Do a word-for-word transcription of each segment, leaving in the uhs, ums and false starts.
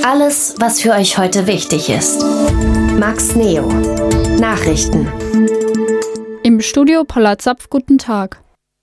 Alles, was für euch heute wichtig ist. Max Neo. Nachrichten. Im Studio Paula Zapf, guten Tag.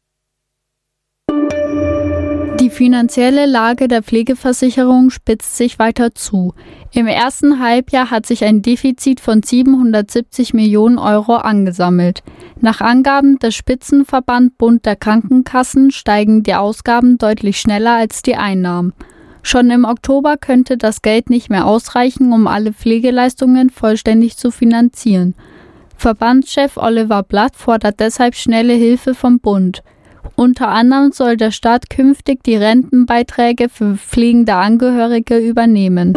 Die finanzielle Lage der Pflegeversicherung spitzt sich weiter zu. Im ersten Halbjahr hat sich ein Defizit von siebenhundertsiebzig Millionen Euro angesammelt. Nach Angaben des Spitzenverband Bund der Krankenkassen steigen die Ausgaben deutlich schneller als die Einnahmen. Schon im Oktober könnte das Geld nicht mehr ausreichen, um alle Pflegeleistungen vollständig zu finanzieren. Verbandschef Oliver Blatt fordert deshalb schnelle Hilfe vom Bund. Unter anderem soll der Staat künftig die Rentenbeiträge für pflegende Angehörige übernehmen.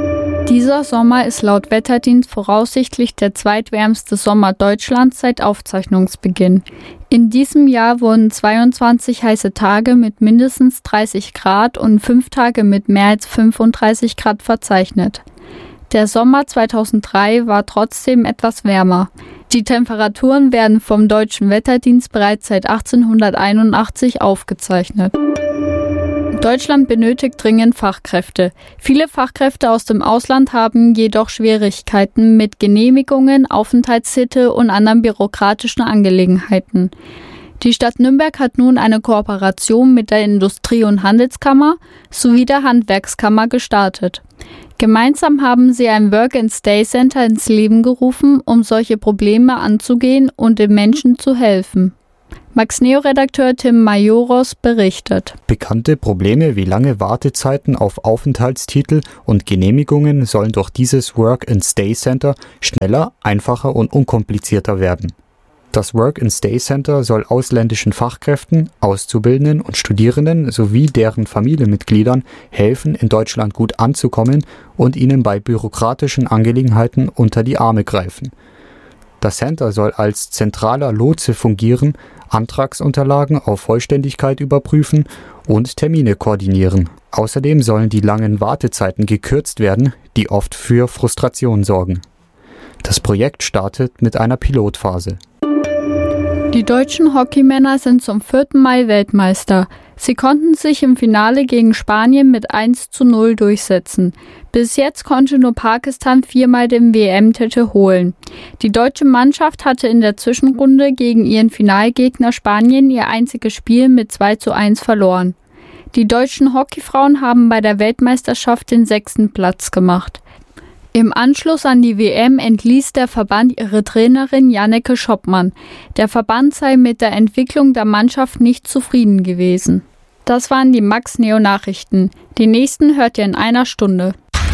Dieser Sommer ist laut Wetterdienst voraussichtlich der zweitwärmste Sommer Deutschlands seit Aufzeichnungsbeginn. In diesem Jahr wurden zweiundzwanzig heiße Tage mit mindestens dreißig Grad und fünf Tage mit mehr als fünfunddreißig Grad verzeichnet. Der Sommer zweitausenddrei war trotzdem etwas wärmer. Die Temperaturen werden vom Deutschen Wetterdienst bereits seit achtzehnhunderteinundachtzig aufgezeichnet. Deutschland benötigt dringend Fachkräfte. Viele Fachkräfte aus dem Ausland haben jedoch Schwierigkeiten mit Genehmigungen, Aufenthaltstitel und anderen bürokratischen Angelegenheiten. Die Stadt Nürnberg hat nun eine Kooperation mit der Industrie- und Handelskammer sowie der Handwerkskammer gestartet. Gemeinsam haben sie ein Work-and-Stay-Center ins Leben gerufen, um solche Probleme anzugehen und den Menschen zu helfen. Max Neo-Redakteur Tim Majoros berichtet. Bekannte Probleme wie lange Wartezeiten auf Aufenthaltstitel und Genehmigungen sollen durch dieses Work-and-Stay-Center schneller, einfacher und unkomplizierter werden. Das Work-and-Stay-Center soll ausländischen Fachkräften, Auszubildenden und Studierenden sowie deren Familienmitgliedern helfen, in Deutschland gut anzukommen und ihnen bei bürokratischen Angelegenheiten unter die Arme greifen. Das Center soll als zentraler Lotse fungieren, Antragsunterlagen auf Vollständigkeit überprüfen und Termine koordinieren. Außerdem sollen die langen Wartezeiten gekürzt werden, die oft für Frustration sorgen. Das Projekt startet mit einer Pilotphase. Die deutschen Hockeymänner sind zum vierten Mal Weltmeister. Sie konnten sich im Finale gegen Spanien mit eins zu null durchsetzen. Bis jetzt konnte nur Pakistan viermal den W M-Titel holen. Die deutsche Mannschaft hatte in der Zwischenrunde gegen ihren Finalgegner Spanien ihr einziges Spiel mit zwei zu eins verloren. Die deutschen Hockeyfrauen haben bei der Weltmeisterschaft den sechsten Platz gemacht. Im Anschluss an die W M entließ der Verband ihre Trainerin Janneke Schoppmann. Der Verband sei mit der Entwicklung der Mannschaft nicht zufrieden gewesen. Das waren die Max Neo Nachrichten. Die nächsten hört ihr in einer Stunde.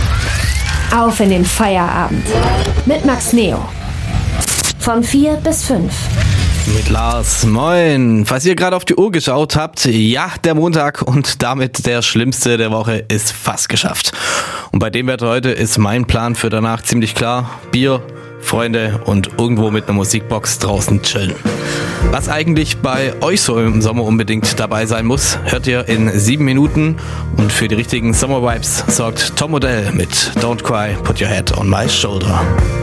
Auf in den Feierabend mit Max Neo. Von vier bis fünf. Mit Lars, moin. Falls ihr gerade auf die Uhr geschaut habt, ja, der Montag und damit der schlimmste der Woche ist fast geschafft. Und bei dem Wetter heute ist mein Plan für danach ziemlich klar. Bier, Freunde und irgendwo mit einer Musikbox draußen chillen. Was eigentlich bei euch so im Sommer unbedingt dabei sein muss, hört ihr in sieben Minuten. Und für die richtigen Summer Vibes sorgt Tom Odell mit Don't Cry, Put Your Head on My Shoulder.